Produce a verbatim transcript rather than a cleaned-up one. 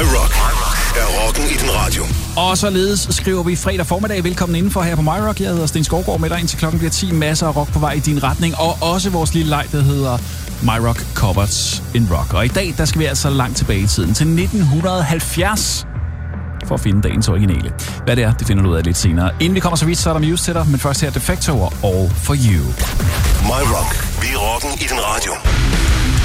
My Rock er rocken i din radio. Og således skriver vi fredag formiddag. Velkommen indenfor her på My Rock. Jeg hedder Sten Skovgaard med dig indtil klokken bliver ti. Masser af rock på vej i din retning. Og også vores lille leg, der hedder My Rock Covers in Rock. Og i dag, der skal vi altså langt tilbage i tiden til nitten halvfjerds for at finde dagens originale. Hvad det er, det finder du ud af lidt senere. Inden vi kommer så vidt, så er der Muse til dig. Men først her Defecto og All For You. My Rock. Vi er rocken i din radio.